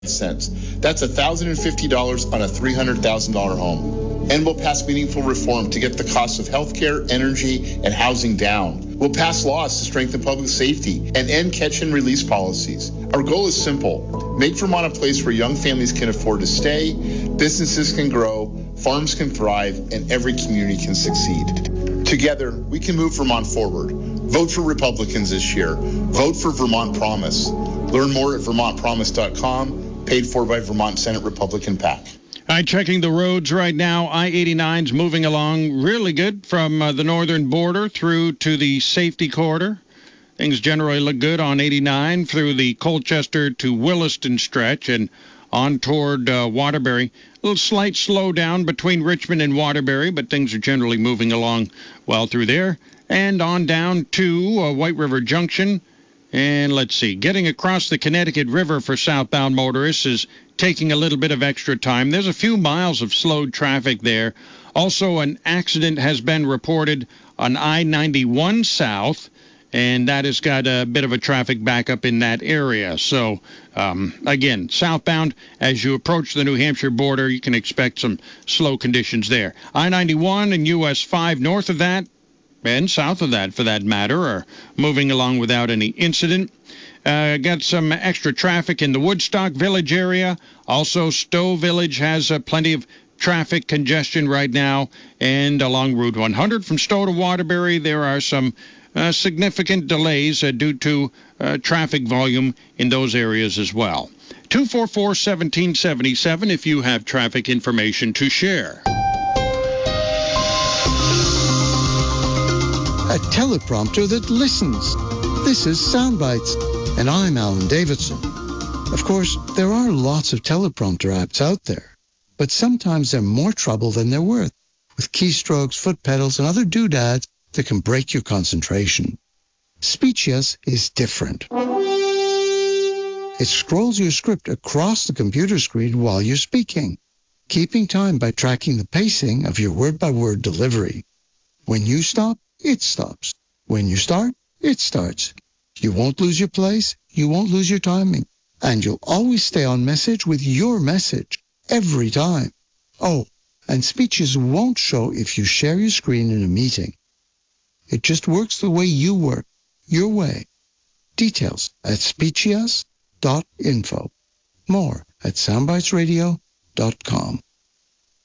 cents. That's $1,050 on a $300,000 home. And we'll pass meaningful reform to get the cost of healthcare, energy, and housing down. We'll pass laws to strengthen public safety and end catch and release policies. Our goal is simple. Make Vermont a place where young families can afford to stay, businesses can grow, farms can thrive, and every community can succeed. Together, we can move Vermont forward. Vote for Republicans this year. Vote for Vermont Promise. Learn more at vermontpromise.com. Paid for by Vermont Senate Republican PAC. All right, checking the roads right now. I-89's moving along really good from the northern border through to the safety corridor. Things generally look good on 89 through the Colchester to Williston stretch and on toward Waterbury. A little slight slowdown between Richmond and Waterbury, but things are generally moving along well through there. And on down to White River Junction. And let's see, getting across the Connecticut River for southbound motorists is taking a little bit of extra time. There's a few miles of slowed traffic there. Also, an accident has been reported on I-91 south, and that has got a bit of a traffic backup in that area. So, again, southbound, as you approach the New Hampshire border, you can expect some slow conditions there. I-91 and US 5 north of that, and south of that, for that matter, are moving along without any incident. Got some extra traffic in the Woodstock Village area. Also, Stowe Village has plenty of traffic congestion right now. And along Route 100 from Stowe to Waterbury, there are some significant delays due to traffic volume in those areas as well. 244-1777 if you have traffic information to share. A teleprompter that listens. This is Soundbites, and I'm Alan Davidson. Of course, there are lots of teleprompter apps out there, but sometimes they're more trouble than they're worth, with keystrokes, foot pedals, and other doodads that can break your concentration. Speechius is different. It scrolls your script across the computer screen while you're speaking, keeping time by tracking the pacing of your word-by-word delivery. When you stop, it stops. When you start, it starts. You won't lose your place, you won't lose your timing, and you'll always stay on message with your message every time. Oh, and Speechius won't show if you share your screen in a meeting. It just works the way you work, your way. Details at speechius.info. More at soundbitesradio.com.